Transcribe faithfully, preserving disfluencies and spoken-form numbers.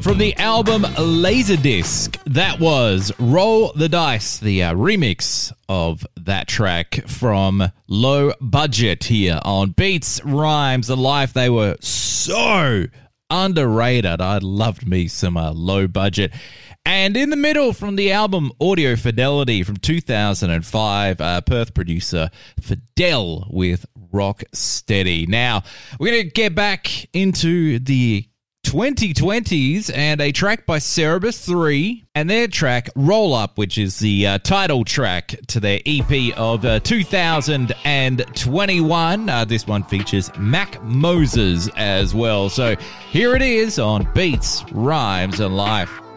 From the album Laserdisc, that was Roll the Dice, the uh, remix of that track from Low Budget here on Beats, Rhymes, and Life. They were so underrated. I loved me some uh, Low Budget. And in the middle, from the album Audio Fidelity from two thousand five, uh, Perth producer Fidel with Rock Steady. Now, we're going to get back into the twenty twenties and a track by Cerebus three and their track Roll Up, which is the uh, title track to their E P of uh, two thousand twenty-one. Uh, this one features Mac Moses as well. So here it is on Beats, Rhymes, and Life.